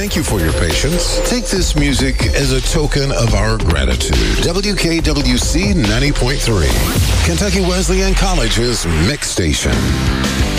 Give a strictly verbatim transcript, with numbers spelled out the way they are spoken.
thank you for your patience. Take this music as a token of our gratitude. W K W C ninety point three, Kentucky Wesleyan College's Mix Station.